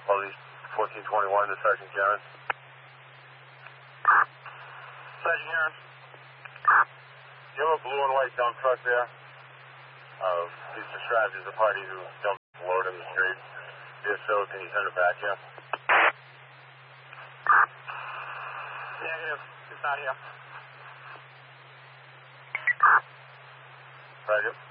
Police 1421 to Sergeant Garrett. Sergeant Garrett, you have a blue and white dump truck there. He's described as a party who dumped load in the street. If so, can you send it back here? Negative. It's not here. Roger.